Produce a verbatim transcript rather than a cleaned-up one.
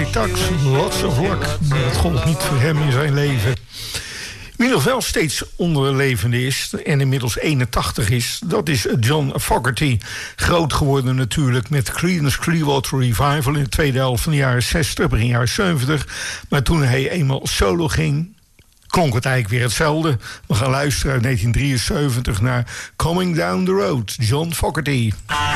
Johnny Tax, Lots of Luck. Dat gold niet voor hem in zijn leven. Wie nog wel steeds onderlevende is en inmiddels eenentachtig is, dat is John Fogerty. Groot geworden natuurlijk met Creedence Clearwater Revival in de tweede helft van de jaren zestig, begin jaren zeventig. Maar toen hij eenmaal solo ging, klonk het eigenlijk weer hetzelfde. We gaan luisteren uit negentien drieënzeventig naar Coming Down the Road, John Fogerty.